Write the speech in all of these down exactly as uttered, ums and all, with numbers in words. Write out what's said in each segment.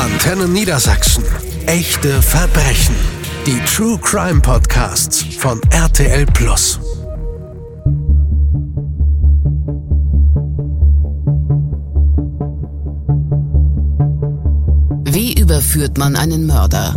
Antenne Niedersachsen. Echte Verbrechen. Die True Crime Podcasts von R T L Plus. Wie überführt man einen Mörder?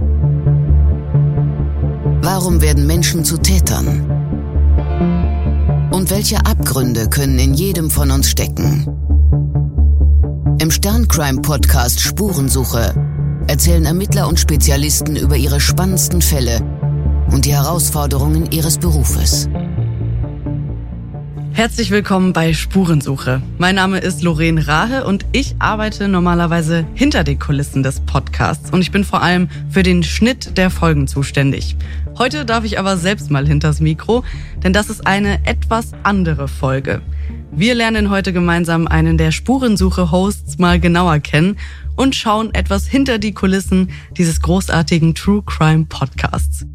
Warum werden Menschen zu Tätern? Und welche Abgründe können in jedem von uns stecken? Im Stern-Crime-Podcast Spurensuche erzählen Ermittler und Spezialisten über ihre spannendsten Fälle und die Herausforderungen ihres Berufes. Herzlich willkommen bei Spurensuche. Mein Name ist Lorraine Rahe und ich arbeite normalerweise hinter den Kulissen des Podcasts und ich bin vor allem für den Schnitt der Folgen zuständig. Heute darf ich aber selbst mal hinters Mikro, denn das ist eine etwas andere Folge. Wir lernen heute gemeinsam einen der Spurensuche-Hosts mal genauer kennen und schauen etwas hinter die Kulissen dieses großartigen True Crime Podcasts.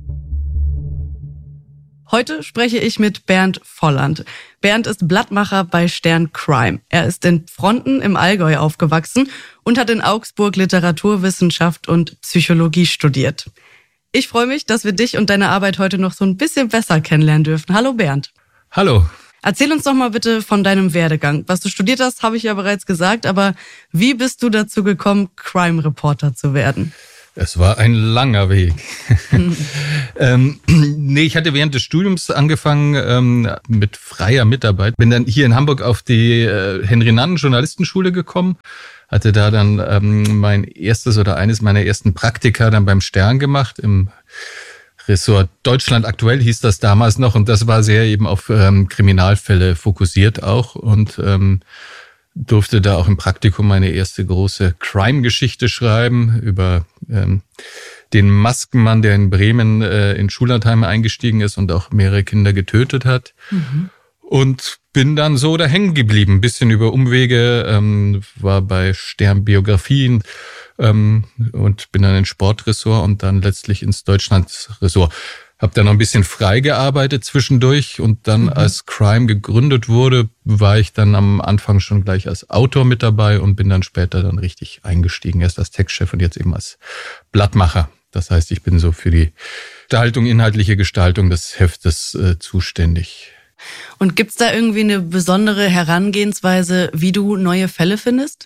Heute spreche ich mit Bernd Volland. Bernd ist Blattmacher bei Stern Crime. Er ist in Pfronten im Allgäu aufgewachsen und hat in Augsburg Literaturwissenschaft und Psychologie studiert. Ich freue mich, dass wir dich und deine Arbeit heute noch so ein bisschen besser kennenlernen dürfen. Hallo Bernd. Hallo. Erzähl uns doch mal bitte von deinem Werdegang. Was du studiert hast, habe ich ja bereits gesagt, aber wie bist du dazu gekommen, Crime-Reporter zu werden? Es war ein langer Weg. Mhm. ähm, nee, ich hatte während des Studiums angefangen ähm, mit freier Mitarbeit. Bin dann hier in Hamburg auf die äh, Henry-Nannen-Journalistenschule gekommen. Hatte da dann ähm, mein erstes oder eines meiner ersten Praktika dann beim Stern gemacht im Ressort Deutschland aktuell hieß das damals noch, und das war sehr eben auf ähm, Kriminalfälle fokussiert auch, und ähm, durfte da auch im Praktikum meine erste große Crime-Geschichte schreiben über ähm, den Maskenmann, der in Bremen äh, in Schullandheime eingestiegen ist und auch mehrere Kinder getötet hat. Mhm. Und bin dann so da hängen geblieben, ein bisschen über Umwege, ähm, war bei Stern Biografien ähm, und bin dann ins Sportressort und dann letztlich ins Deutschlandressort. Hab dann noch ein bisschen frei gearbeitet zwischendurch, und dann, mhm. als Crime gegründet wurde, war ich dann am Anfang schon gleich als Autor mit dabei und bin dann später dann richtig eingestiegen, erst als Textchef und jetzt eben als Blattmacher. Das heißt, ich bin so für die Gestaltung, inhaltliche Gestaltung des Heftes äh, zuständig. Und gibt's da irgendwie eine besondere Herangehensweise, wie du neue Fälle findest?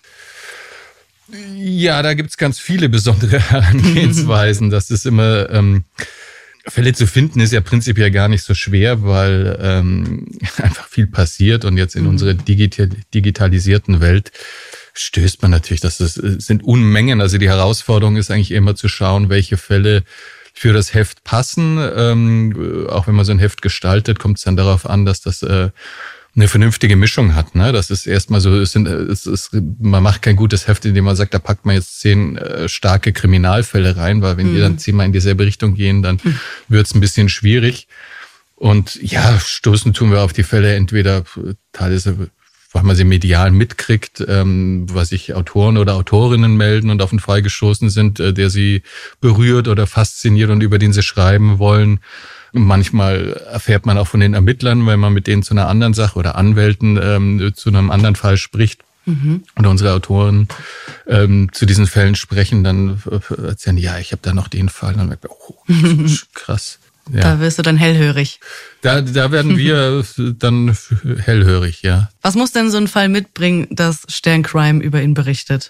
Ja, da gibt's ganz viele besondere Herangehensweisen. Das ist immer, ähm, Fälle zu finden ist ja prinzipiell gar nicht so schwer, weil ähm, einfach viel passiert, und jetzt in mhm. unserer digital, digitalisierten Welt stößt man natürlich, dass es sind Unmengen. Also die Herausforderung ist eigentlich immer zu schauen, welche Fälle für das Heft passen. Ähm, auch wenn man so ein Heft gestaltet, kommt es dann darauf an, dass das äh, eine vernünftige Mischung hat. Ne? Das ist erstmal so, es sind, es ist, man macht kein gutes Heft, indem man sagt, da packt man jetzt zehn äh, starke Kriminalfälle rein, weil wenn mhm. die dann zehnmal in dieselbe Richtung gehen, dann mhm. wird es ein bisschen schwierig. Und ja, stoßen tun wir auf die Fälle entweder teilweise, weil man sie medial mitkriegt, ähm, was sich Autoren oder Autorinnen melden und auf einen Fall gestoßen sind, äh, der sie berührt oder fasziniert und über den sie schreiben wollen. Manchmal erfährt man auch von den Ermittlern, wenn man mit denen zu einer anderen Sache oder Anwälten ähm, zu einem anderen Fall spricht. Mhm. Oder unsere Autoren ähm, zu diesen Fällen sprechen, dann erzählen die, ja, ich habe da noch den Fall. Dann merkt man, oh, krass. Ja. Da wirst du dann hellhörig. Da, da werden wir dann hellhörig, ja. Was muss denn so ein Fall mitbringen, dass Stern Crime über ihn berichtet?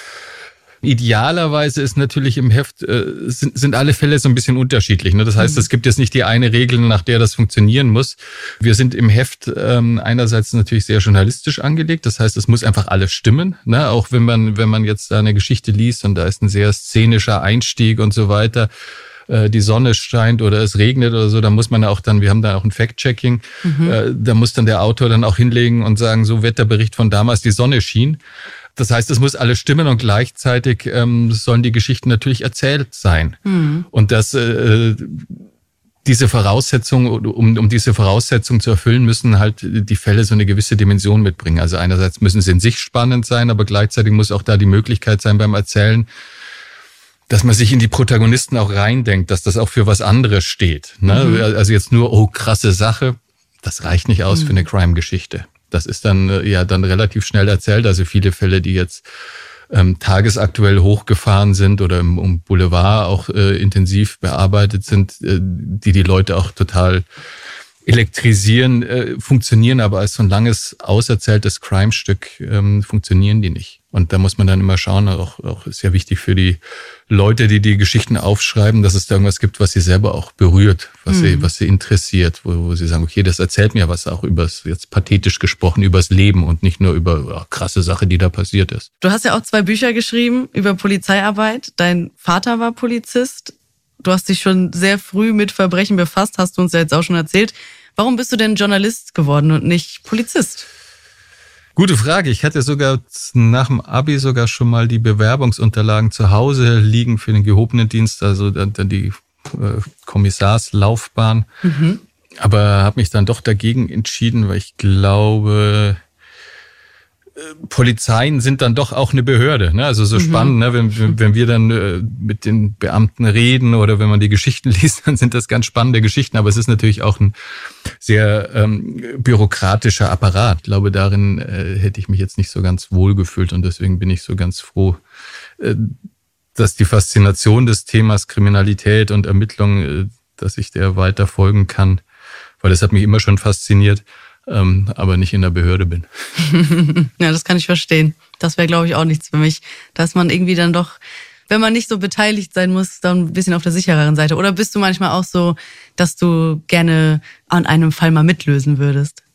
Idealerweise ist natürlich im Heft, äh, sind, sind alle Fälle so ein bisschen unterschiedlich. Ne? Das heißt, mhm. es gibt jetzt nicht die eine Regel, nach der das funktionieren muss. Wir sind im Heft ähm, einerseits natürlich sehr journalistisch angelegt. Das heißt, es muss einfach alles stimmen. Ne? Auch wenn man, wenn man jetzt da eine Geschichte liest und da ist ein sehr szenischer Einstieg und so weiter, die Sonne scheint oder es regnet oder so, da muss man auch dann, wir haben da auch ein Fact-Checking, mhm. äh, da muss dann der Autor dann auch hinlegen und sagen, so Wetterbericht von damals, die Sonne schien. Das heißt, es muss alles stimmen, und gleichzeitig ähm, sollen die Geschichten natürlich erzählt sein. Mhm. Und das, äh, diese Voraussetzung, um, um diese Voraussetzung zu erfüllen, müssen halt die Fälle so eine gewisse Dimension mitbringen. Also einerseits müssen sie in sich spannend sein, aber gleichzeitig muss auch da die Möglichkeit sein beim Erzählen, dass man sich in die Protagonisten auch reindenkt, dass das auch für was anderes steht. Ne? Mhm. Also jetzt nur, oh, krasse Sache, das reicht nicht aus mhm. für eine Crime-Geschichte. Das ist dann ja dann relativ schnell erzählt. Also viele Fälle, die jetzt ähm, tagesaktuell hochgefahren sind oder im, im Boulevard auch äh, intensiv bearbeitet sind, äh, die die Leute auch total elektrisieren, äh, funktionieren aber als so ein langes, auserzähltes Crime-Stück ähm, funktionieren die nicht. Und da muss man dann immer schauen, auch, auch ist ja wichtig für die Leute, die die Geschichten aufschreiben, dass es da irgendwas gibt, was sie selber auch berührt, was, mhm. sie, was sie interessiert, wo, wo sie sagen, okay, das erzählt mir was auch übers, jetzt pathetisch gesprochen, übers Leben und nicht nur über oh, krasse Sache, die da passiert ist. Du hast ja auch zwei Bücher geschrieben über Polizeiarbeit. Dein Vater war Polizist. Du hast dich schon sehr früh mit Verbrechen befasst, hast du uns ja jetzt auch schon erzählt. Warum bist du denn Journalist geworden und nicht Polizist? Gute Frage. Ich hatte sogar nach dem Abi sogar schon mal die Bewerbungsunterlagen zu Hause liegen für den gehobenen Dienst, also dann die äh, Kommissarslaufbahn. Mhm. Aber habe mich dann doch dagegen entschieden, weil ich glaube, Polizeien sind dann doch auch eine Behörde, ne? Also so mhm. spannend, ne? Wenn, wenn wir dann äh, mit den Beamten reden oder wenn man die Geschichten liest, dann sind das ganz spannende Geschichten. Aber es ist natürlich auch ein sehr ähm, bürokratischer Apparat. Ich glaube, darin äh, hätte ich mich jetzt nicht so ganz wohl gefühlt und deswegen bin ich so ganz froh, äh, dass die Faszination des Themas Kriminalität und Ermittlung, äh, dass ich der weiter folgen kann, weil das hat mich immer schon fasziniert. Ähm, aber nicht in der Behörde bin. Ja, das kann ich verstehen. Das wäre, glaube ich, auch nichts für mich. Dass man irgendwie dann doch, wenn man nicht so beteiligt sein muss, dann ein bisschen auf der sichereren Seite. Oder bist du manchmal auch so, dass du gerne an einem Fall mal mitlösen würdest?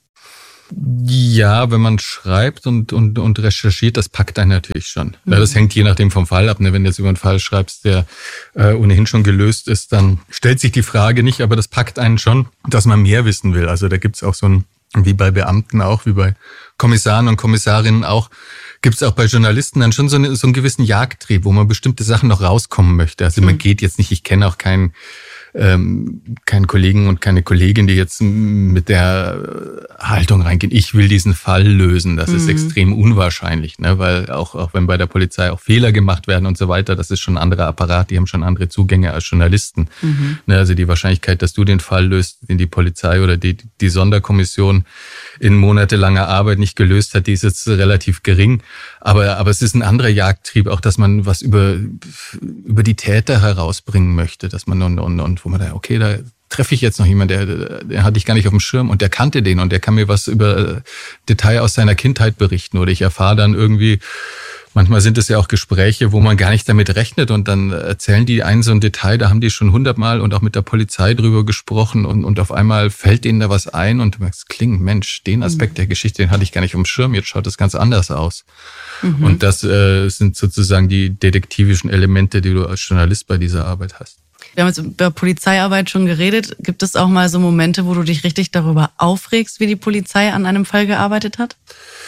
Ja, wenn man schreibt und, und, und recherchiert, das packt einen natürlich schon. Mhm. Ja, das hängt je nachdem vom Fall ab. Ne? Wenn du jetzt über einen Fall schreibst, der äh, ohnehin schon gelöst ist, dann stellt sich die Frage nicht, aber das packt einen schon, dass man mehr wissen will. Also da gibt's auch so ein wie bei Beamten auch, wie bei Kommissaren und Kommissarinnen auch, gibt es auch bei Journalisten dann schon so, eine, so einen gewissen Jagdtrieb, wo man bestimmte Sachen noch rauskommen möchte. Also man geht jetzt nicht, ich kenne auch keinen ähm, keinen Kollegen und keine Kollegin, die jetzt mit der Haltung reingehen, ich will diesen Fall lösen. Das mhm. ist extrem unwahrscheinlich, ne? Weil auch, auch wenn bei der Polizei auch Fehler gemacht werden und so weiter, das ist schon ein anderer Apparat, die haben schon andere Zugänge als Journalisten. Mhm. Ne? Also die Wahrscheinlichkeit, dass du den Fall löst, den die Polizei oder die, die Sonderkommission in monatelanger Arbeit nicht gelöst hat, die ist jetzt relativ gering. Aber, aber es ist ein anderer Jagdtrieb, auch dass man was über, über die Täter herausbringen möchte, dass man und, und, und wo man da, okay, da treffe ich jetzt noch jemanden, der, der hatte ich gar nicht auf dem Schirm und der kannte den und der kann mir was über Detail aus seiner Kindheit berichten oder ich erfahre dann irgendwie, manchmal sind es ja auch Gespräche, wo man gar nicht damit rechnet und dann erzählen die einen so ein Detail, da haben die schon hundertmal und auch mit der Polizei drüber gesprochen und, und auf einmal fällt denen da was ein und du merkst, klingt, Mensch, den Aspekt der Geschichte, den hatte ich gar nicht auf dem Schirm, jetzt schaut das ganz anders aus. Mhm. Und das äh, sind sozusagen die detektivischen Elemente, die du als Journalist bei dieser Arbeit hast. Wir haben jetzt über Polizeiarbeit schon geredet. Gibt es auch mal so Momente, wo du dich richtig darüber aufregst, wie die Polizei an einem Fall gearbeitet hat?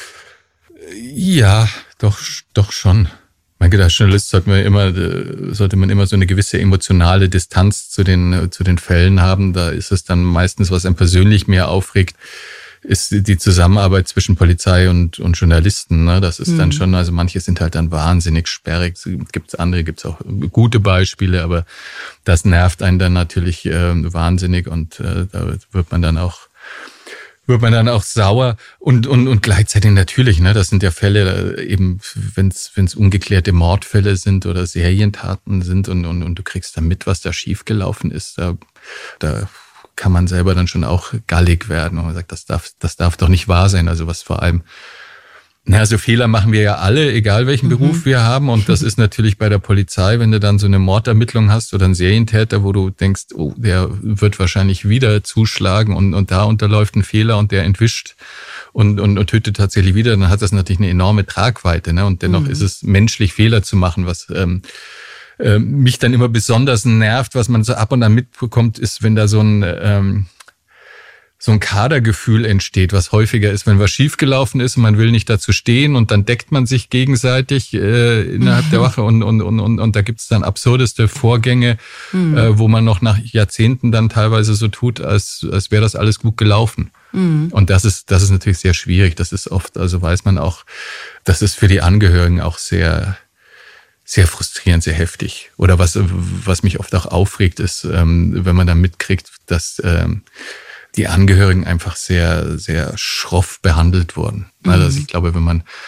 Ja, doch, doch schon. Man als Journalist sollte man immer, sollte man immer so eine gewisse emotionale Distanz zu den, zu den Fällen haben. Da ist es dann meistens, was einen persönlich mehr aufregt, ist die Zusammenarbeit zwischen Polizei und, und Journalisten. Ne? Das ist mhm. dann schon, also manche sind halt dann wahnsinnig sperrig. Es gibt andere, gibt es auch gute Beispiele, aber das nervt einen dann natürlich äh, wahnsinnig und äh, da wird man dann auch wird man dann auch sauer und und und gleichzeitig natürlich, ne, das sind ja Fälle eben, wenn es wenn es ungeklärte Mordfälle sind oder Serientaten sind und und und du kriegst da mit, was da schiefgelaufen ist, da da kann man selber dann schon auch gallig werden und man sagt, das darf das darf doch nicht wahr sein, also was vor allem na, so Fehler machen wir ja alle, egal welchen mhm. Beruf wir haben. Und das ist natürlich bei der Polizei, wenn du dann so eine Mordermittlung hast oder einen Serientäter, wo du denkst, oh, der wird wahrscheinlich wieder zuschlagen und, und da unterläuft ein Fehler und der entwischt und, und, und tötet tatsächlich wieder, dann hat das natürlich eine enorme Tragweite. Ne? Und dennoch mhm. ist es menschlich, Fehler zu machen, was ähm, äh, mich dann immer besonders nervt, was man so ab und an mitbekommt, ist, wenn da so ein... Ähm, so ein Kadergefühl entsteht, was häufiger ist, wenn was schiefgelaufen ist und man will nicht dazu stehen und dann deckt man sich gegenseitig äh, innerhalb mhm. der Wache und und und und, und da gibt's dann absurdeste Vorgänge, mhm. äh, wo man noch nach Jahrzehnten dann teilweise so tut, als als wäre das alles gut gelaufen. Mhm. Und das ist das ist natürlich sehr schwierig. Das ist oft, also weiß man auch, das ist für die Angehörigen auch sehr sehr frustrierend, sehr heftig. Oder was was mich oft auch aufregt, ist, ähm, wenn man dann mitkriegt, dass ähm, die Angehörigen einfach sehr, sehr schroff behandelt wurden. Mhm. Also ich glaube, wenn man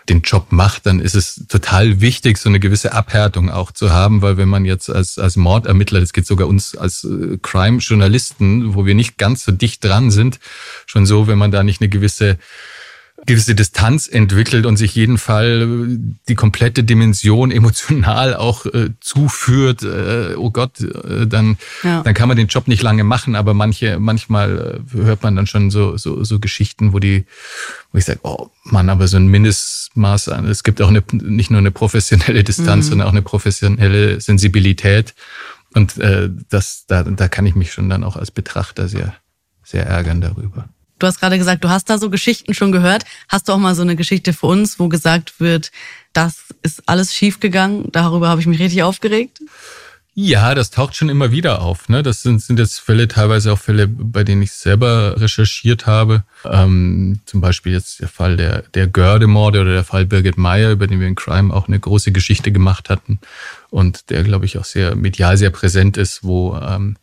den Job macht, dann ist es total wichtig, so eine gewisse Abhärtung auch zu haben, weil wenn man jetzt als als Mordermittler, das geht sogar uns als äh, Crime-Journalisten, wo wir nicht ganz so dicht dran sind, schon so, wenn man da nicht eine gewisse gewisse Distanz entwickelt und sich jeden Fall die komplette Dimension emotional auch äh, zuführt, äh, oh Gott, äh, dann ja. dann kann man den Job nicht lange machen, aber manche manchmal äh, hört man dann schon so so so Geschichten, wo die wo ich sage, oh Mann, aber so ein Mindestmaß an, es gibt auch eine, nicht nur eine professionelle Distanz, mhm. sondern auch eine professionelle Sensibilität und äh, das da da kann ich mich schon dann auch als Betrachter sehr sehr ärgern darüber. Du hast gerade gesagt, du hast da so Geschichten schon gehört. Hast du auch mal so eine Geschichte für uns, wo gesagt wird, das ist alles schiefgegangen? Darüber habe ich mich richtig aufgeregt. Ja, das taucht schon immer wieder auf. Ne? Das sind, sind jetzt Fälle, teilweise auch Fälle, bei denen ich selber recherchiert habe. Ähm, zum Beispiel jetzt der Fall der, der Görde-Morde oder der Fall Birgit Meyer, über den wir in Crime auch eine große Geschichte gemacht hatten. Und der, glaube ich, auch sehr medial sehr präsent ist, wo ähm,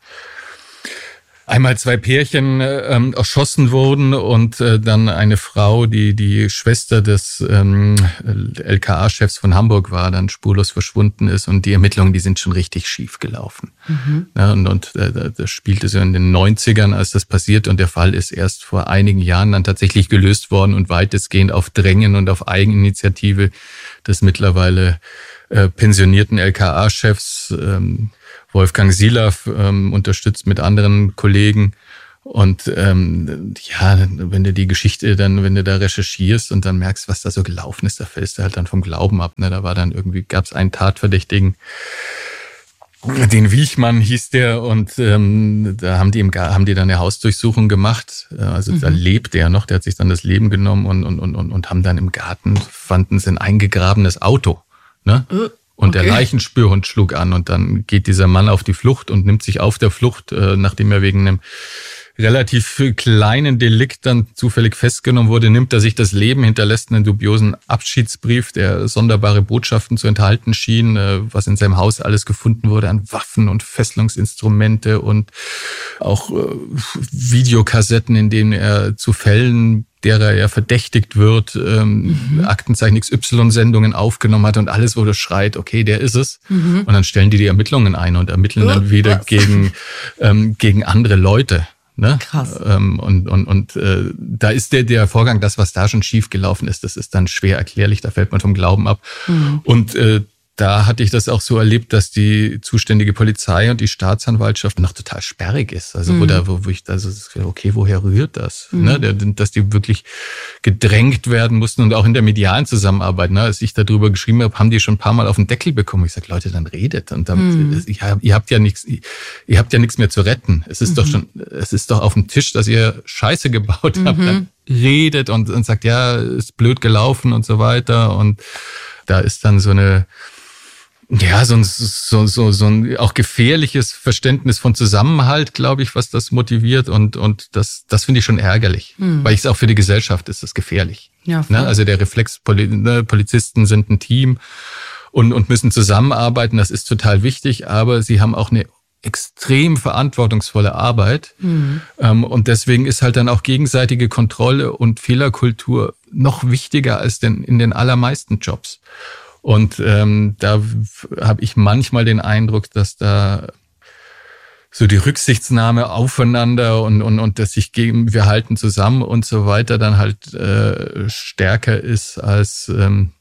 einmal zwei Pärchen ähm, erschossen wurden und äh, dann eine Frau, die die Schwester des ähm, L K A-Chefs von Hamburg war, dann spurlos verschwunden ist und die Ermittlungen, die sind schon richtig schief gelaufen. Mhm. Ja, und und äh, das spielte so in den neunzigern, als das passiert und der Fall ist erst vor einigen Jahren dann tatsächlich gelöst worden und weitestgehend auf Drängen und auf Eigeninitiative des mittlerweile äh, pensionierten L K A-Chefs ähm, Wolfgang Silaff, ähm, unterstützt mit anderen Kollegen. Und ähm, ja, wenn du die Geschichte dann, wenn du da recherchierst und dann merkst, was da so gelaufen ist, da fällst du halt dann vom Glauben ab. Ne? Da war dann irgendwie, gab es einen Tatverdächtigen, den Wiechmann hieß der, und ähm, da haben die im haben die dann eine Hausdurchsuchung gemacht. Also mhm. da lebt der noch, der hat sich dann das Leben genommen und und und und haben dann im Garten fanden sie ein eingegrabenes Auto. Ne? Uh. Und okay. Der Leichenspürhund schlug an und dann geht dieser Mann auf die Flucht und nimmt sich auf der Flucht, äh, nachdem er wegen einem relativ kleinen Delikt dann zufällig festgenommen wurde, nimmt er sich das Leben, hinterlässt einen dubiosen Abschiedsbrief, der sonderbare Botschaften zu enthalten schien, äh, was in seinem Haus alles gefunden wurde an Waffen und Fesselungsinstrumente und auch äh, Videokassetten, in denen er zu Fällen, derer er verdächtigt wird, ähm, mhm. Aktenzeichen X Y-Sendungen aufgenommen hat und alles, wo du schreit, okay, der ist es. Mhm. Und dann stellen die die Ermittlungen ein und ermitteln oh, dann wieder was? gegen ähm, gegen andere Leute. Ne? Krass. Ähm, und und und äh, da ist der der Vorgang, das, was da schon schief gelaufen ist, das ist dann schwer erklärlich, da fällt man vom Glauben ab. Mhm. Und äh, da hatte ich das auch so erlebt, dass die zuständige Polizei und die Staatsanwaltschaft noch total sperrig ist. Also mhm. wo da, wo, wo ich, also okay, woher rührt das? Mhm. Ne? Dass die wirklich gedrängt werden mussten und auch in der medialen Zusammenarbeit. Ne? Als ich darüber geschrieben habe, haben die schon ein paar Mal auf den Deckel bekommen. Ich sage, Leute, dann redet. Und damit, mhm. ihr, ihr habt ja nichts, ihr habt ja nichts mehr zu retten. Es ist mhm. doch schon, es ist doch auf dem Tisch, dass ihr Scheiße gebaut habt. Mhm. Dann redet und, und sagt, ja, ist blöd gelaufen und so weiter. Und da ist dann so eine Ja, so ein, so, so, so ein auch gefährliches Verständnis von Zusammenhalt, glaube ich, was das motiviert. Und, und das, das finde ich schon ärgerlich. Hm. Weil ich es auch für die Gesellschaft ist das gefährlich. Ja, ne? Also der Reflex, Poli, ne? Polizisten sind ein Team und, und müssen zusammenarbeiten. Das ist total wichtig. Aber sie haben auch eine extrem verantwortungsvolle Arbeit. Hm. Ähm, und deswegen ist halt dann auch gegenseitige Kontrolle und Fehlerkultur noch wichtiger als denn in den allermeisten Jobs. Und ähm, da habe ich manchmal den Eindruck, dass da so die Rücksichtsnahme aufeinander und und und dass sich gegen wir halten zusammen und so weiter dann halt äh, stärker ist als ähm,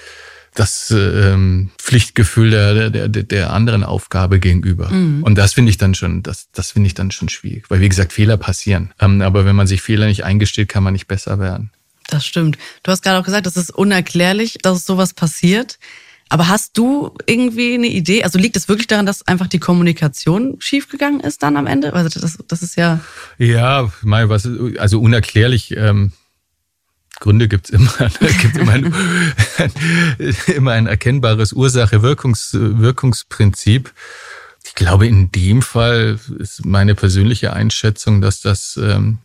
das ähm, Pflichtgefühl der der der anderen Aufgabe gegenüber. Mhm. Und das finde ich dann schon, das das finde ich dann schon schwierig, weil wie gesagt Fehler passieren. Ähm, aber wenn man sich Fehler nicht eingesteht, kann man nicht besser werden. Das stimmt. Du hast gerade auch gesagt, das ist unerklärlich, dass sowas passiert. Aber hast du irgendwie eine Idee? Also liegt es wirklich daran, dass einfach die Kommunikation schiefgegangen ist dann am Ende? Also das, das ist ja... Ja, mal was, also unerklärlich, ähm, Gründe gibt's immer. Es gibt immer ein, immer ein erkennbares Ursache-Wirkungs-Wirkungsprinzip. Ich glaube, in dem Fall ist meine persönliche Einschätzung, dass das... Ähm,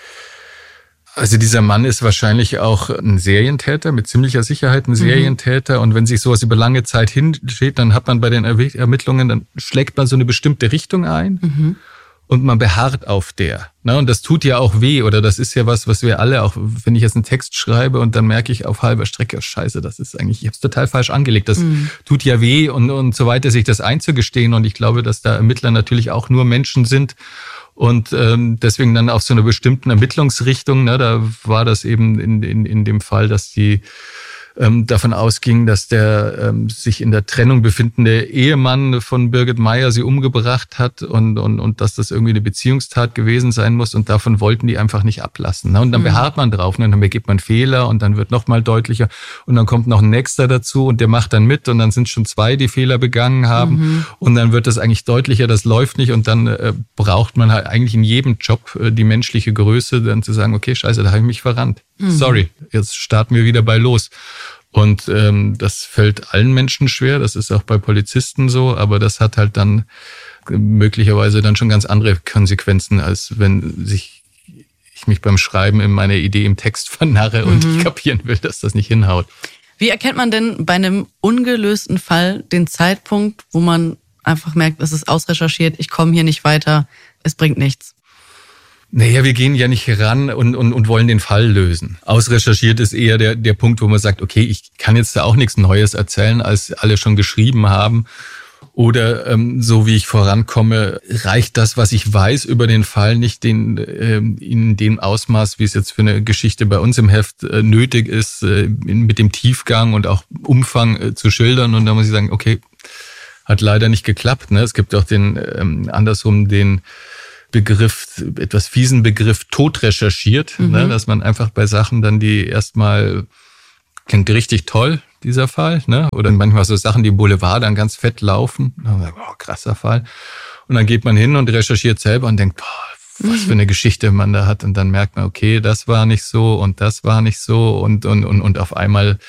Also dieser Mann ist wahrscheinlich auch ein Serientäter, mit ziemlicher Sicherheit ein Serientäter. Mhm. Und wenn sich sowas über lange Zeit hinsteht, dann hat man bei den Ermittlungen, dann schlägt man so eine bestimmte Richtung ein. Mhm. und man beharrt auf der. Ne? Und das tut ja auch weh, oder das ist ja was, was wir alle, auch wenn ich jetzt einen Text schreibe und dann merke ich auf halber Strecke, scheiße, das ist eigentlich, ich habe es total falsch angelegt. Das mhm. tut ja weh und, und so weiter, sich das einzugestehen. Und ich glaube, dass da Ermittler natürlich auch nur Menschen sind. Und ähm, deswegen dann auf so einer bestimmten Ermittlungsrichtung, ne, da war das eben in, in, in dem Fall, dass die ähm, davon ausging, dass der ähm, sich in der Trennung befindende Ehemann von Birgit Meyer sie umgebracht hat und, und, und dass das irgendwie eine Beziehungstat gewesen sein muss. Und davon wollten die einfach nicht ablassen. Ne? Und dann mhm. beharrt man drauf, ne? Und dann begeht man Fehler und dann wird nochmal deutlicher. Und dann kommt noch ein Nächster dazu und der macht dann mit und dann sind schon zwei, die Fehler begangen haben. Mhm. Und dann wird das eigentlich deutlicher, das läuft nicht. Und dann äh, braucht man halt eigentlich in jedem Job äh, die menschliche Größe, dann zu sagen, okay, scheiße, da habe ich mich verrannt. Mhm. Sorry, jetzt starten wir wieder bei los. Und ähm, das fällt allen Menschen schwer, das ist auch bei Polizisten so, aber das hat halt dann möglicherweise dann schon ganz andere Konsequenzen, als wenn sich ich mich beim Schreiben in meine Idee im Text vernarre und mhm. ich kapieren will, dass das nicht hinhaut. Wie erkennt man denn bei einem ungelösten Fall den Zeitpunkt, wo man einfach merkt, es ist ausrecherchiert, ich komme hier nicht weiter, es bringt nichts? Naja, wir gehen ja nicht ran und, und, und wollen den Fall lösen. Ausrecherchiert ist eher der, der Punkt, wo man sagt, okay, ich kann jetzt da auch nichts Neues erzählen, als alle schon geschrieben haben. Oder ähm, so wie ich vorankomme, reicht das, was ich weiß über den Fall, nicht den, ähm, in dem Ausmaß, wie es jetzt für eine Geschichte bei uns im Heft äh, nötig ist, äh, mit dem Tiefgang und auch Umfang äh, zu schildern. Und da muss ich sagen, okay, hat leider nicht geklappt. Ne? Es gibt auch den ähm, andersrum den Begriff, etwas fiesen Begriff, tot recherchiert, mhm. ne, dass man einfach bei Sachen dann, die erstmal klingt richtig toll, dieser Fall, ne, oder manchmal so Sachen, die im Boulevard dann ganz fett laufen, oh, krasser Fall. Und dann geht man hin und recherchiert selber und denkt, boah, was für eine Geschichte man da hat. Und dann merkt man, okay, das war nicht so und das war nicht so und, und, und, und auf einmal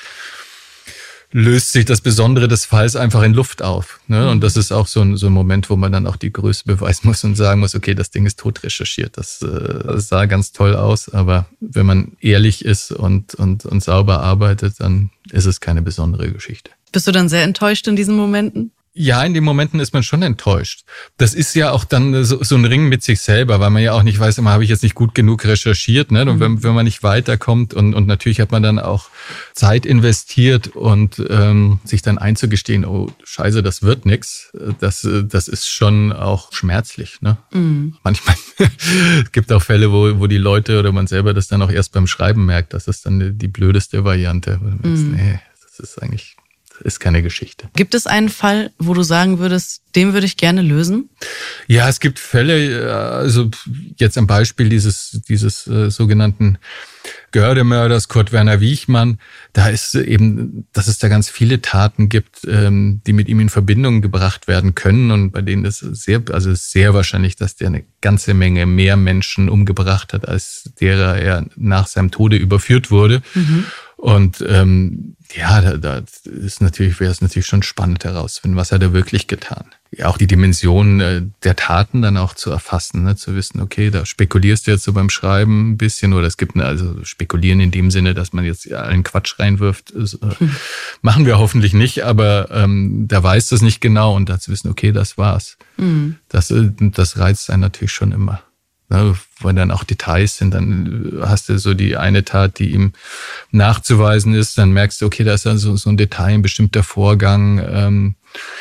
löst sich das Besondere des Falls einfach in Luft auf. Ne? Und das ist auch so ein, so ein Moment, wo man dann auch die Größe beweisen muss und sagen muss, okay, das Ding ist tot recherchiert. Das, äh, das sah ganz toll aus, aber wenn man ehrlich ist und, und, und sauber arbeitet, dann ist es keine besondere Geschichte. Bist du dann sehr enttäuscht in diesen Momenten? Ja, in den Momenten ist man schon enttäuscht. Das ist ja auch dann so, so ein Ring mit sich selber, weil man ja auch nicht weiß, immer habe ich jetzt nicht gut genug recherchiert, ne? Und wenn, wenn man nicht weiterkommt und, und natürlich hat man dann auch Zeit investiert und ähm, sich dann einzugestehen, oh Scheiße, das wird nix, das, das ist schon auch schmerzlich, ne? Mhm. Manchmal es gibt auch Fälle, wo, wo die Leute oder man selber das dann auch erst beim Schreiben merkt, das ist dann die, die blödeste Variante. Mhm. Denkst, nee, das ist eigentlich ist keine Geschichte. Gibt es einen Fall, wo du sagen würdest, den würde ich gerne lösen? Ja, es gibt Fälle, also jetzt am Beispiel dieses, dieses äh, sogenannten Göhrde-Mörders, Kurt Werner Wiechmann, da ist eben, dass es da ganz viele Taten gibt, ähm, die mit ihm in Verbindung gebracht werden können und bei denen ist sehr, also ist sehr wahrscheinlich, dass der eine ganze Menge mehr Menschen umgebracht hat, als derer er nach seinem Tode überführt wurde. Mhm. Und ähm, ja, da, da ist natürlich, wäre es natürlich schon spannend herauszufinden, was hat er wirklich getan. Ja, auch die Dimension äh, der Taten dann auch zu erfassen, ne? Zu wissen, okay, da spekulierst du jetzt so beim Schreiben ein bisschen oder es gibt eine, also spekulieren in dem Sinne, dass man jetzt allen Quatsch reinwirft, ist, äh, hm. machen wir hoffentlich nicht, aber ähm, da weiß das nicht genau und da zu wissen, okay, das war's. Hm. Das, das reizt einen natürlich schon immer. Ne, wenn dann auch Details sind, dann hast du so die eine Tat, die ihm nachzuweisen ist, dann merkst du, okay, da ist dann so, so ein Detail, ein bestimmter Vorgang, ähm,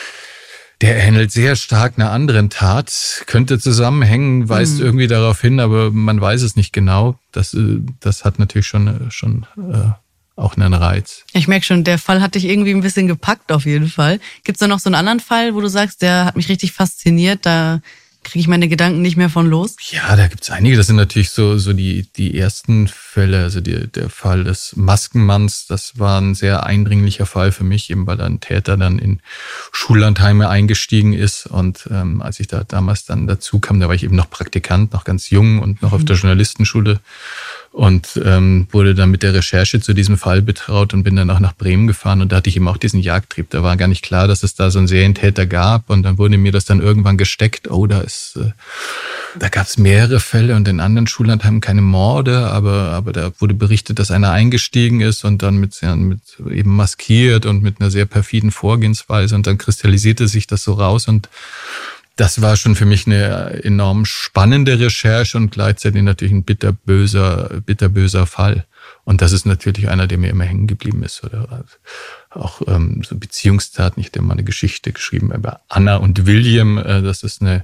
der ähnelt sehr stark einer anderen Tat, könnte zusammenhängen, weist mhm. irgendwie darauf hin, aber man weiß es nicht genau. Das, das hat natürlich schon, schon äh, auch einen Reiz. Ich merke schon, der Fall hat dich irgendwie ein bisschen gepackt auf jeden Fall. Gibt es da noch so einen anderen Fall, wo du sagst, der hat mich richtig fasziniert, da kriege ich meine Gedanken nicht mehr von los? Ja, da gibt's einige. Das sind natürlich so so die die ersten Fälle. Also die, der Fall des Maskenmanns, das war ein sehr eindringlicher Fall für mich, eben weil ein Täter dann in Schullandheime eingestiegen ist. Und ähm, als ich da damals dann dazu kam, da war ich eben noch Praktikant, noch ganz jung und noch mhm. auf der Journalistenschule. Und ähm, wurde dann mit der Recherche zu diesem Fall betraut und bin dann auch nach Bremen gefahren. Und da hatte ich eben auch diesen Jagdtrieb. Da war gar nicht klar, dass es da so einen Serientäter gab. Und dann wurde mir das dann irgendwann gesteckt. Oh, da ist, äh, da gab es mehrere Fälle und in anderen Schullandheimen keine Morde. Aber aber da wurde berichtet, dass einer eingestiegen ist und dann mit, ja, mit eben maskiert und mit einer sehr perfiden Vorgehensweise. Und dann kristallisierte sich das so raus und das war schon für mich eine enorm spannende Recherche und gleichzeitig natürlich ein bitterböser, bitterböser Fall. Und das ist natürlich einer, der mir immer hängen geblieben ist. Oder auch ähm, so Beziehungstaten. Ich habe mal eine Geschichte geschrieben über Anna und William. Äh, das ist eine,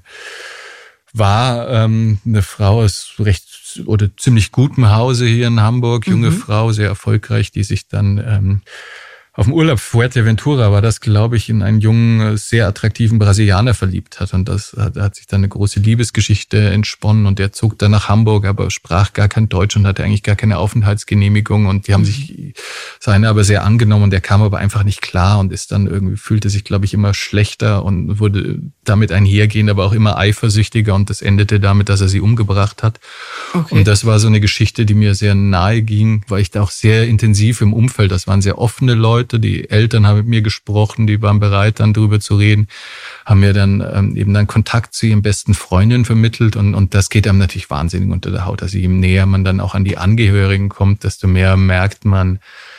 war ähm, eine Frau aus recht oder ziemlich gutem Hause hier in Hamburg, junge mhm. Frau, sehr erfolgreich, die sich dann ähm, auf dem Urlaub Fuerteventura war das, glaube ich, in einen jungen, sehr attraktiven Brasilianer verliebt hat. Und das hat, hat sich dann eine große Liebesgeschichte entsponnen. Und der zog dann nach Hamburg, aber sprach gar kein Deutsch und hatte eigentlich gar keine Aufenthaltsgenehmigung. Und die haben mhm. sich seine aber sehr angenommen. Und der kam aber einfach nicht klar und ist dann irgendwie, fühlte sich, glaube ich, immer schlechter und wurde damit einhergehend, aber auch immer eifersüchtiger. Und das endete damit, dass er sie umgebracht hat. Okay. Und das war so eine Geschichte, die mir sehr nahe ging, weil ich da auch sehr intensiv im Umfeld, das waren sehr offene Leute. Die Eltern haben mit mir gesprochen, die waren bereit, dann drüber zu reden, haben mir dann ähm, eben dann Kontakt zu ihren besten Freundinnen vermittelt und, und das geht einem natürlich wahnsinnig unter der Haut. Also je näher man dann auch an die Angehörigen kommt, desto mehr merkt man,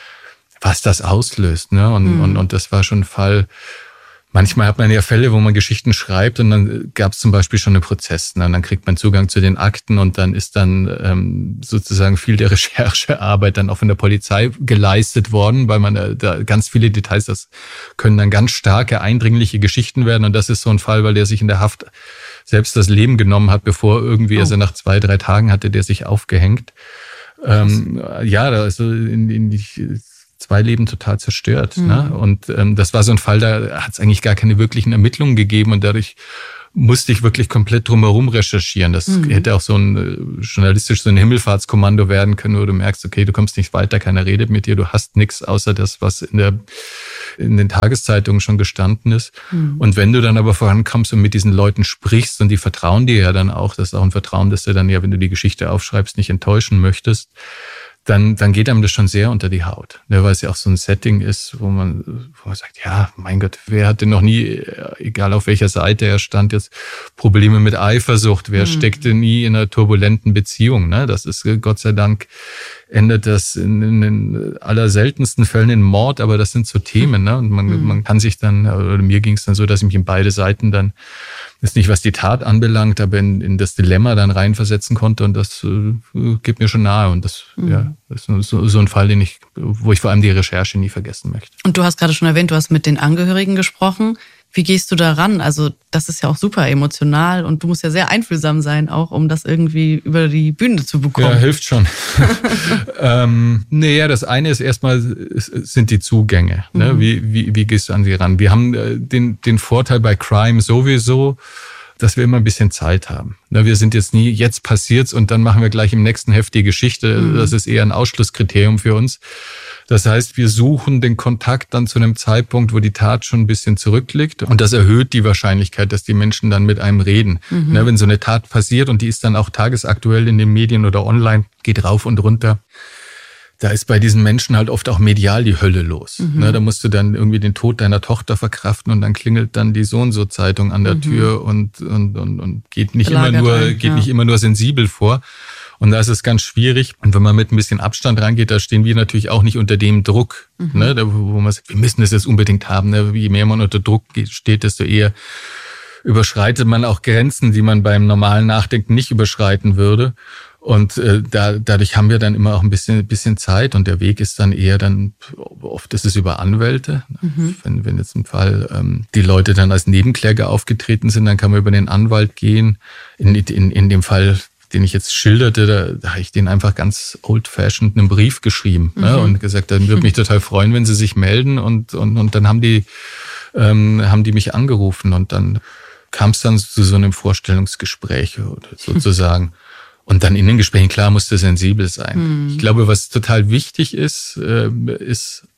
was das auslöst. Ne? Und, mhm. und, und das war schon ein Fall. Manchmal hat man ja Fälle, wo man Geschichten schreibt und dann gab es zum Beispiel schon einen Prozess. Ne? Und dann kriegt man Zugang zu den Akten und dann ist dann ähm, sozusagen viel der Recherchearbeit dann auch von der Polizei geleistet worden, weil man da, da ganz viele Details, das können dann ganz starke, eindringliche Geschichten werden. Und das ist so ein Fall, weil der sich in der Haft selbst das Leben genommen hat, bevor irgendwie, oh. also nach zwei, drei Tagen hatte der sich aufgehängt. Ähm, ja, also in, in die... zwei Leben total zerstört. Mhm. Ne? Und ähm, das war so ein Fall, da hat es eigentlich gar keine wirklichen Ermittlungen gegeben und dadurch musste ich wirklich komplett drumherum recherchieren. Das mhm. hätte auch so ein äh, journalistisch so ein Himmelfahrtskommando werden können, wo du merkst, okay, du kommst nicht weiter, keiner redet mit dir, du hast nichts außer das, was in der in den Tageszeitungen schon gestanden ist. Mhm. Und wenn du dann aber vorankommst und mit diesen Leuten sprichst und die vertrauen dir ja dann auch, das ist auch ein Vertrauen, dass du dann ja, wenn du die Geschichte aufschreibst, nicht enttäuschen möchtest, dann, dann geht einem das schon sehr unter die Haut. Ne, weil es ja auch so ein Setting ist, wo man, wo man sagt, ja, mein Gott, wer hatte noch nie, egal auf welcher Seite er stand, jetzt Probleme mit Eifersucht, wer mhm. steckte nie in einer turbulenten Beziehung. Ne? Das ist, Gott sei Dank, endet das in, in den allerseltensten Fällen in Mord, aber das sind so Themen. Ne? Und man, mhm. man kann sich dann, oder mir ging es dann so, dass ich mich in beide Seiten dann, ist nicht, was die Tat anbelangt, aber in, in das Dilemma dann reinversetzen konnte und das äh, geht mir schon nahe und das, mhm. ja, das ist so, so ein Fall, den ich, wo ich vor allem die Recherche nie vergessen möchte. Und du hast gerade schon erwähnt, du hast mit den Angehörigen gesprochen. Wie gehst du da ran? Also das ist ja auch super emotional und du musst ja sehr einfühlsam sein, auch um das irgendwie über die Bühne zu bekommen. Ja, hilft schon. ähm, naja, das eine ist erstmal, sind die Zugänge. Mhm. Ne? Wie, wie, wie gehst du an sie ran? Wir haben den, den Vorteil bei Crime sowieso, dass wir immer ein bisschen Zeit haben. Wir sind jetzt nie, jetzt passiert's und dann machen wir gleich im nächsten Heft die Geschichte. Mhm. Das ist eher ein Ausschlusskriterium für uns. Das heißt, wir suchen den Kontakt dann zu einem Zeitpunkt, wo die Tat schon ein bisschen zurückliegt. Und das erhöht die Wahrscheinlichkeit, dass die Menschen dann mit einem reden. Mhm. Ne, wenn so eine Tat passiert und die ist dann auch tagesaktuell in den Medien oder online, geht rauf und runter. Da ist bei diesen Menschen halt oft auch medial die Hölle los. Mhm. Ne, da musst du dann irgendwie den Tod deiner Tochter verkraften und dann klingelt dann die So-und-so-Zeitung an der mhm. Tür und, und, und, und geht nicht Belagert immer nur, ein, geht ja. nicht immer nur sensibel vor. Und da ist es ganz schwierig. Und wenn man mit ein bisschen Abstand reingeht, da stehen wir natürlich auch nicht unter dem Druck, mhm. ne, da, wo man sagt, wir müssen es jetzt unbedingt haben. Ne? Je mehr man unter Druck steht, desto eher überschreitet man auch Grenzen, die man beim normalen Nachdenken nicht überschreiten würde. Und äh, da, dadurch haben wir dann immer auch ein bisschen, bisschen Zeit. Und der Weg ist dann eher dann, oft ist es über Anwälte. Mhm. Wenn, wenn jetzt im Fall ähm, die Leute dann als Nebenkläger aufgetreten sind, dann kann man über den Anwalt gehen. In, in, in dem Fall, den ich jetzt schilderte, da, da habe ich den einfach ganz old-fashioned einen Brief geschrieben, mhm. ne, und gesagt, dann würde mich total freuen, wenn sie sich melden. Und, und, und dann haben die, ähm, haben die mich angerufen und dann kam es dann zu so einem Vorstellungsgespräch sozusagen. Und dann in den Gesprächen, klar, musste sensibel sein. Mhm. Ich glaube, was total wichtig ist, äh, ist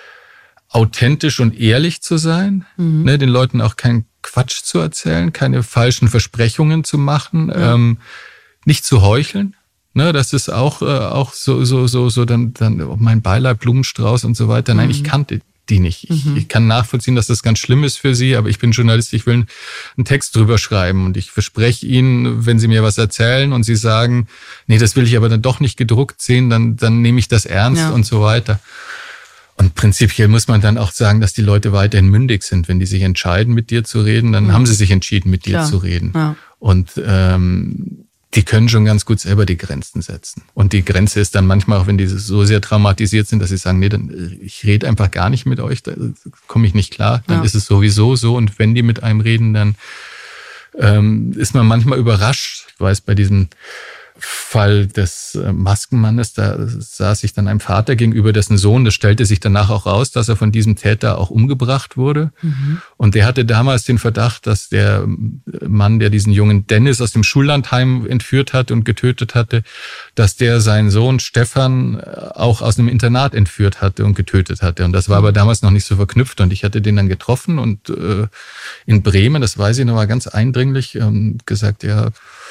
authentisch und ehrlich zu sein, mhm. ne, den Leuten auch keinen Quatsch zu erzählen, keine falschen Versprechungen zu machen, ja. ähm, nicht zu heucheln. Ne, das ist auch äh, auch so so so so dann dann mein Beileid, Blumenstrauß und so weiter. Nein, mhm. ich kannte die nicht. Ich, mhm. ich kann nachvollziehen, dass das ganz schlimm ist für sie, aber ich bin Journalist, ich will einen Text drüber schreiben und ich verspreche ihnen, wenn sie mir was erzählen und sie sagen, nee, das will ich aber dann doch nicht gedruckt sehen, dann dann nehme ich das ernst ja. und so weiter. Und prinzipiell muss man dann auch sagen, dass die Leute weiterhin mündig sind. Wenn die sich entscheiden, mit dir zu reden, dann mhm. haben sie sich entschieden, mit dir Klar. zu reden. Ja. Und ähm, die können schon ganz gut selber die Grenzen setzen. Und die Grenze ist dann manchmal auch, wenn die so sehr traumatisiert sind, dass sie sagen, nee, dann ich rede einfach gar nicht mit euch, da komme ich nicht klar. Dann ja. ist es sowieso so. Und wenn die mit einem reden, dann ähm, ist man manchmal überrascht. Ich weiß, bei diesem Fall des Maskenmannes, da saß ich dann einem Vater gegenüber, dessen Sohn, das stellte sich danach auch raus, dass er von diesem Täter auch umgebracht wurde. Mhm. Und der hatte damals den Verdacht, dass der Mann, der diesen jungen Dennis aus dem Schullandheim entführt hat und getötet hatte, dass der seinen Sohn Stefan auch aus einem Internat entführt hatte und getötet hatte. Und das war aber damals noch nicht so verknüpft. Und ich hatte den dann getroffen und äh, in Bremen, das weiß ich noch mal ganz eindringlich, ähm, gesagt, ja,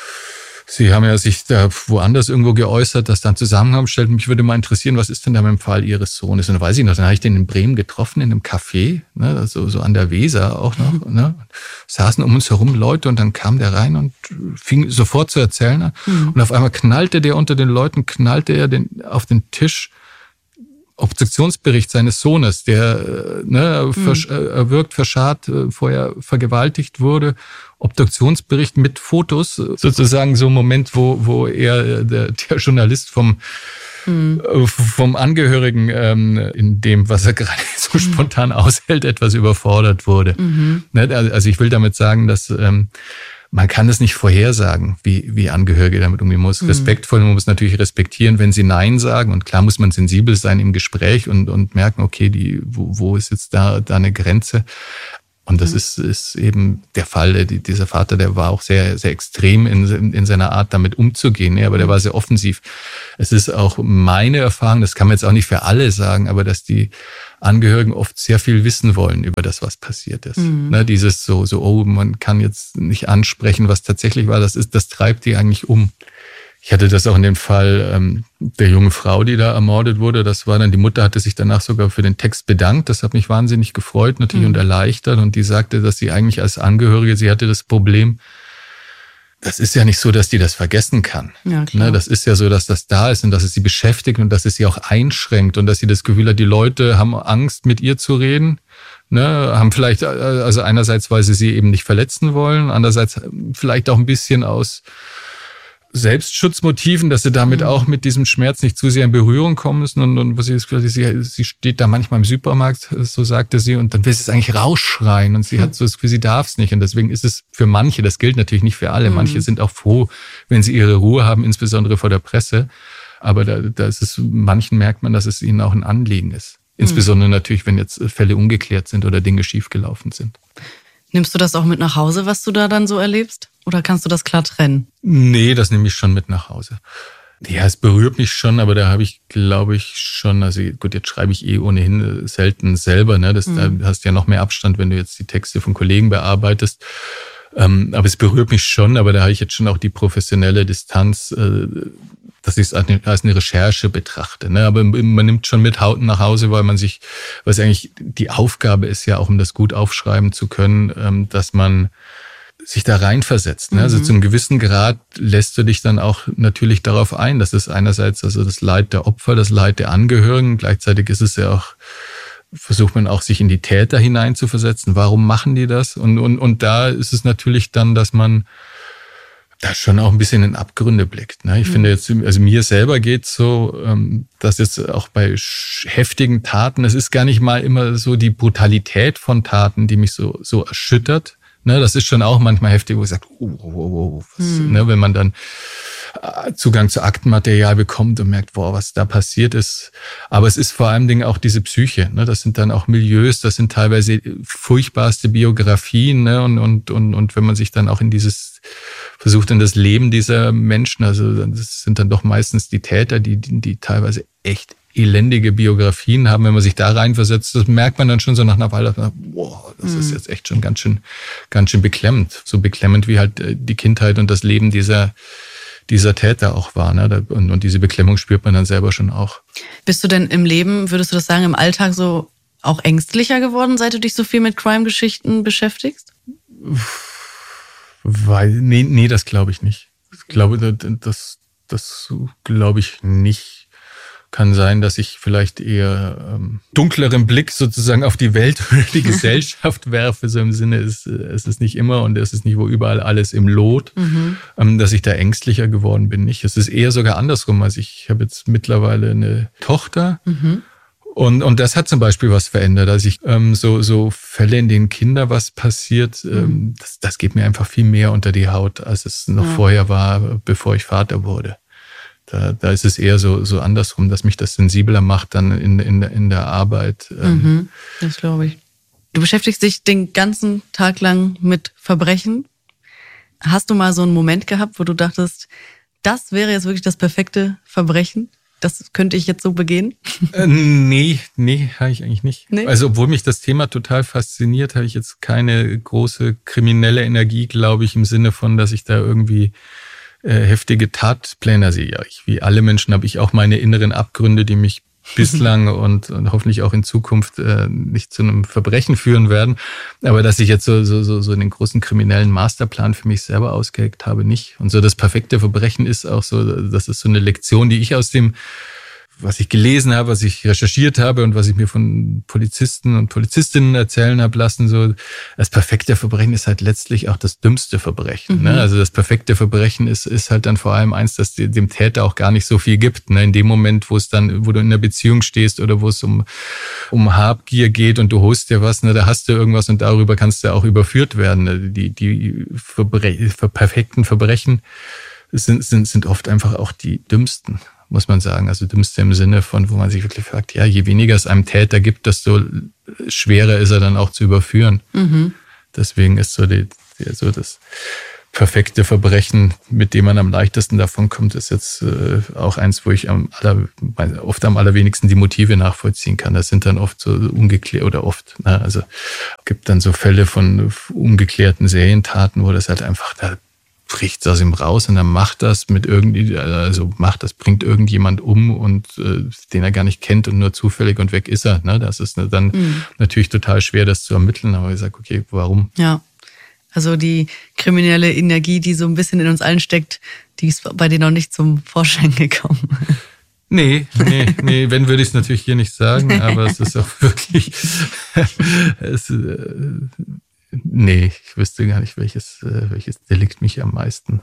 Sie haben ja sich da woanders irgendwo geäußert, dass da ein Zusammenhang stellt. Mich würde mal interessieren, was ist denn da mit dem Fall Ihres Sohnes? Und dann weiß ich noch, dann habe ich den in Bremen getroffen, in einem Café, ne, so, so an der Weser auch noch. Ne. Saßen um uns herum Leute und dann kam der rein und fing sofort zu erzählen. Mhm. Und auf einmal knallte der unter den Leuten, knallte er den, auf den Tisch Obduktionsbericht seines Sohnes, der ne, mhm. versch- erwürgt, verscharrt, vorher vergewaltigt wurde. Obduktionsbericht mit Fotos, sozusagen so ein Moment, wo, wo er, der, der Journalist vom, mhm. vom Angehörigen ähm, in dem, was er gerade so mhm. spontan aushält, etwas überfordert wurde. Mhm. Also ich will damit sagen, dass ähm, man kann es nicht vorhersagen, wie, wie Angehörige damit umgehen muss. Mhm. Respektvoll, man muss natürlich respektieren, wenn sie Nein sagen. Und klar muss man sensibel sein im Gespräch und, und merken, okay, die, wo, wo ist jetzt da, da eine Grenze? Und das mhm. ist, ist eben der Fall. Dieser Vater, der war auch sehr, sehr extrem in, in seiner Art, damit umzugehen. Ja, aber der war sehr offensiv. Es ist auch meine Erfahrung, das kann man jetzt auch nicht für alle sagen, aber dass die Angehörigen oft sehr viel wissen wollen über das, was passiert ist. Mhm. Ne, dieses so, so, oh, man kann jetzt nicht ansprechen, was tatsächlich war. Das ist, das treibt die eigentlich um. Ich hatte das auch in dem Fall ähm, der jungen Frau, die da ermordet wurde. Das war dann, die Mutter hatte sich danach sogar für den Text bedankt. Das hat mich wahnsinnig gefreut natürlich mhm. und erleichtert. Und die sagte, dass sie eigentlich als Angehörige, sie hatte das Problem, das ist ja nicht so, dass die das vergessen kann. Ja, klar. Ne, das ist ja so, dass das da ist und dass es sie beschäftigt und dass es sie auch einschränkt und dass sie das Gefühl hat, die Leute haben Angst, mit ihr zu reden. Ne, haben vielleicht, also einerseits, weil sie sie eben nicht verletzen wollen, andererseits vielleicht auch ein bisschen aus Selbstschutzmotiven, dass sie damit mhm. auch mit diesem Schmerz nicht zu sehr in Berührung kommen müssen. Und, und was sie, sie, sie steht da manchmal im Supermarkt, so sagte sie, und dann will sie es eigentlich rausschreien. Und sie mhm. hat so das Gefühl, sie darf es nicht. Und deswegen ist es für manche, das gilt natürlich nicht für alle, mhm. manche sind auch froh, wenn sie ihre Ruhe haben, insbesondere vor der Presse. Aber da, da ist es, manchen merkt man, dass es ihnen auch ein Anliegen ist. Insbesondere mhm. natürlich, wenn jetzt Fälle ungeklärt sind oder Dinge schiefgelaufen sind. Nimmst du das auch mit nach Hause, was du da dann so erlebst? Oder kannst du das klar trennen? Nee, das nehme ich schon mit nach Hause. Ja, es berührt mich schon, aber da habe ich, glaube ich, schon, also gut, jetzt schreibe ich eh ohnehin selten selber, ne? Das, mhm. Da hast du ja noch mehr Abstand, wenn du jetzt die Texte von Kollegen bearbeitest. Ähm, aber es berührt mich schon, aber da habe ich jetzt schon auch die professionelle Distanz, äh, dass ich es als eine Recherche betrachte. Ne? Aber man nimmt schon mit nach Hause, weil man sich, was eigentlich die Aufgabe ist ja auch, um das gut aufschreiben zu können, ähm, dass man sich da reinversetzt. Ne? Mhm. Also zu einem gewissen Grad lässt du dich dann auch natürlich darauf ein. Das ist einerseits also das Leid der Opfer, das Leid der Angehörigen. Gleichzeitig ist es ja auch, versucht man auch, sich in die Täter hineinzuversetzen. Warum machen die das? Und, und, und da ist es natürlich dann, dass man da schon auch ein bisschen in Abgründe blickt. Ne? Ich mhm. finde jetzt, also mir selber geht's so, dass jetzt auch bei heftigen Taten, es ist gar nicht mal immer so die Brutalität von Taten, die mich so, so erschüttert. Ne? Das ist schon auch manchmal heftig, wo ich sage, oh, oh, oh, was, mhm. ne? Wenn man dann Zugang zu Aktenmaterial bekommt und merkt, boah, was da passiert ist. Aber es ist vor allen Dingen auch diese Psyche. Ne? Das sind dann auch Milieus, das sind teilweise furchtbarste Biografien. Ne? Und, und, und, und wenn man sich dann auch in dieses, versucht in das Leben dieser Menschen, also das sind dann doch meistens die Täter, die, die, die teilweise echt elendige Biografien haben. Wenn man sich da reinversetzt, das merkt man dann schon so nach einer Weile, boah, das mhm. ist jetzt echt schon ganz schön, ganz schön beklemmend. So beklemmend wie halt die Kindheit und das Leben dieser dieser Täter auch war. Ne? Und, und diese Beklemmung spürt man dann selber schon auch. Bist du denn im Leben, würdest du das sagen, im Alltag so auch ängstlicher geworden, seit du dich so viel mit Crime-Geschichten beschäftigst? Weil, nee, nee, das glaube ich nicht. Ich glaube, das, das glaube ich nicht. Kann sein, dass ich vielleicht eher ähm, dunkleren Blick sozusagen auf die Welt oder die Gesellschaft werfe, so im Sinne, es, es ist nicht immer und es ist nicht wo überall alles im Lot, mhm. ähm, dass ich da ängstlicher geworden bin. Nicht. Es ist eher sogar andersrum. Also ich habe jetzt mittlerweile eine Tochter mhm. und, und das hat zum Beispiel was verändert. Also ich ähm, so, so Fälle, in denen Kinder was passiert, mhm. ähm, das, das geht mir einfach viel mehr unter die Haut, als es noch ja. vorher war, bevor ich Vater wurde. Da, da ist es eher so, so andersrum, dass mich das sensibler macht dann in, in, in der Arbeit. Mhm, das glaube ich. Du beschäftigst dich den ganzen Tag lang mit Verbrechen. Hast du mal so einen Moment gehabt, wo du dachtest, das wäre jetzt wirklich das perfekte Verbrechen? Das könnte ich jetzt so begehen? Äh, nee, nee, habe ich eigentlich nicht. Nee? Also obwohl mich das Thema total fasziniert, habe ich jetzt keine große kriminelle Energie, glaube ich, im Sinne von, dass ich da irgendwie heftige Tatpläne sehe. Ja, ich, wie alle Menschen habe ich auch meine inneren Abgründe, die mich bislang und, und hoffentlich auch in Zukunft äh, nicht zu einem Verbrechen führen werden. Aber dass ich jetzt so, so, so, so einen großen kriminellen Masterplan für mich selber ausgeheckt habe, nicht. Und so das perfekte Verbrechen ist auch so, das ist so eine Lektion, die ich aus dem, was ich gelesen habe, was ich recherchiert habe und was ich mir von Polizisten und Polizistinnen erzählen habe lassen, so das perfekte Verbrechen ist halt letztlich auch das dümmste Verbrechen. Mhm. Ne? Also das perfekte Verbrechen ist ist halt dann vor allem eins, dass dem Täter auch gar nicht so viel gibt. Ne? In dem Moment, wo es dann, wo du in einer Beziehung stehst oder wo es um um Habgier geht und du holst dir was, ne, da hast du irgendwas und darüber kannst du auch überführt werden. Ne? Die die Verbre- perfekten Verbrechen sind sind sind oft einfach auch die dümmsten, muss man sagen. Also dümmste im Sinne von, wo man sich wirklich fragt, ja, je weniger es einem Täter gibt, desto schwerer ist er dann auch zu überführen. Mhm. Deswegen ist so, die, die, so das perfekte Verbrechen, mit dem man am leichtesten davon kommt, ist jetzt äh, auch eins, wo ich am aller, oft am allerwenigsten die Motive nachvollziehen kann. Das sind dann oft so ungeklärt oder oft, na, also gibt dann so Fälle von ungeklärten Serientaten, wo das halt einfach da bricht aus ihm raus und dann macht das mit irgendwie, also macht das, bringt irgendjemand um und äh, den er gar nicht kennt und nur zufällig und weg ist er. Ne? Das ist dann mhm. natürlich total schwer, das zu ermitteln, aber ich sage, okay, warum? Ja, also die kriminelle Energie, die so ein bisschen in uns allen steckt, die ist bei dir noch nicht zum Vorschein gekommen. Nee, nee, nee, wenn würde ich es natürlich hier nicht sagen, aber es ist auch wirklich es, äh, nee, ich wüsste gar nicht, welches, welches Delikt mich am meisten,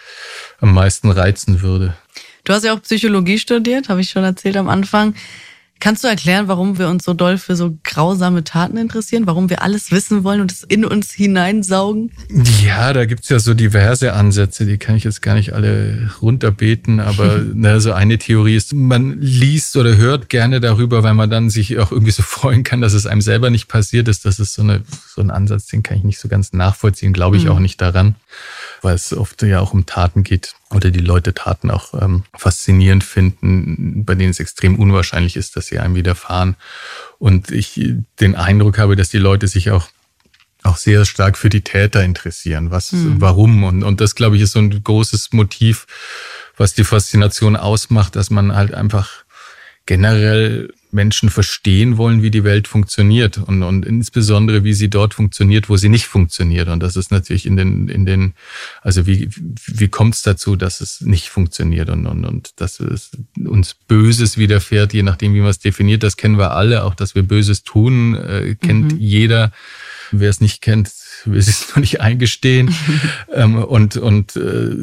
am meisten reizen würde. Du hast ja auch Psychologie studiert, habe ich schon erzählt am Anfang. Kannst du erklären, warum wir uns so doll für so grausame Taten interessieren? Warum wir alles wissen wollen und es in uns hineinsaugen? Ja, da gibt's ja so diverse Ansätze, die kann ich jetzt gar nicht alle runterbeten, aber na, so eine Theorie ist, man liest oder hört gerne darüber, weil man dann sich auch irgendwie so freuen kann, dass es einem selber nicht passiert ist. Das ist so, eine, so ein Ansatz, den kann ich nicht so ganz nachvollziehen, glaube ich mhm. auch nicht daran, weil es oft ja auch um Taten geht oder die Leute Taten auch ähm, faszinierend finden, bei denen es extrem unwahrscheinlich ist, dass sie einem widerfahren. Und ich den Eindruck habe, dass die Leute sich auch auch sehr stark für die Täter interessieren. Was, mhm. warum? Und, und das, glaube ich, ist so ein großes Motiv, was die Faszination ausmacht, dass man halt einfach generell Menschen verstehen wollen, wie die Welt funktioniert und, und insbesondere, wie sie dort funktioniert, wo sie nicht funktioniert. Und das ist natürlich in den, in den, also wie, wie kommt es dazu, dass es nicht funktioniert und, und, und dass es uns Böses widerfährt, je nachdem, wie man es definiert. Das kennen wir alle, auch dass wir Böses tun, äh, kennt mhm. jeder. Wer es nicht kennt, will es noch nicht eingestehen. ähm, und, und, äh,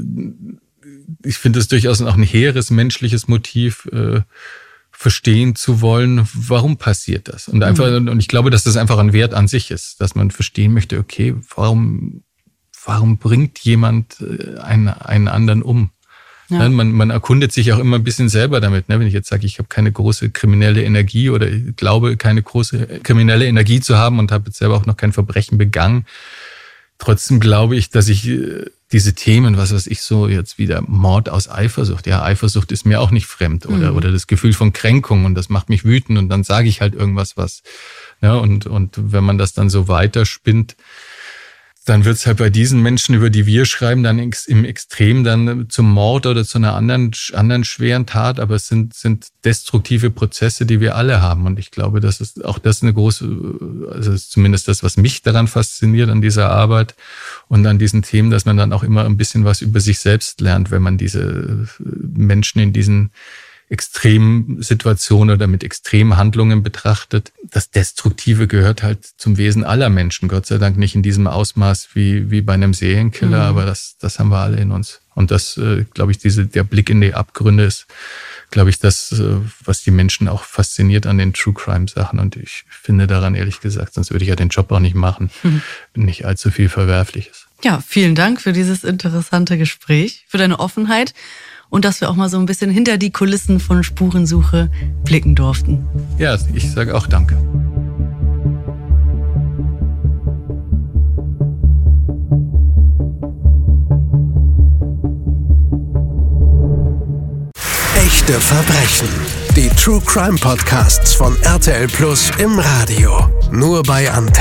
ich finde es durchaus auch ein hehres menschliches Motiv, äh, verstehen zu wollen, warum passiert das? Und einfach, mhm. und ich glaube, dass das einfach ein Wert an sich ist, dass man verstehen möchte, okay, warum, warum bringt jemand einen, einen anderen um? Ja. Man, man erkundet sich auch immer ein bisschen selber damit. Wenn ich jetzt sage, ich habe keine große kriminelle Energie oder ich glaube, keine große kriminelle Energie zu haben und habe jetzt selber auch noch kein Verbrechen begangen, trotzdem glaube ich, dass ich diese Themen, was weiß ich, so jetzt wieder Mord aus Eifersucht. Ja, Eifersucht ist mir auch nicht fremd. Oder, mhm. oder das Gefühl von Kränkung und das macht mich wütend und dann sage ich halt irgendwas, was. Ja, und, und wenn man das dann so weiterspinnt, dann wird es halt bei diesen Menschen, über die wir schreiben, dann im Extrem dann zum Mord oder zu einer anderen, anderen schweren Tat. Aber es sind, sind destruktive Prozesse, die wir alle haben. Und ich glaube, das ist auch das eine große, also ist zumindest das, was mich daran fasziniert an dieser Arbeit und an diesen Themen, dass man dann auch immer ein bisschen was über sich selbst lernt, wenn man diese Menschen in diesen Extremsituationen oder mit Extremhandlungen betrachtet. Das Destruktive gehört halt zum Wesen aller Menschen. Gott sei Dank nicht in diesem Ausmaß wie, wie bei einem Serienkiller, mhm. aber das, das haben wir alle in uns. Und das, äh, glaube ich, diese, der Blick in die Abgründe ist, glaube ich, das, äh, was die Menschen auch fasziniert an den True Crime Sachen. Und ich finde daran, ehrlich gesagt, sonst würde ich ja den Job auch nicht machen, mhm. nicht allzu viel Verwerfliches. Ja, vielen Dank für dieses interessante Gespräch, für deine Offenheit. Und dass wir auch mal so ein bisschen hinter die Kulissen von Spurensuche blicken durften. Ja, ich sage auch danke. Echte Verbrechen. Die True Crime Podcasts von R T L Plus im Radio. Nur bei Antenne.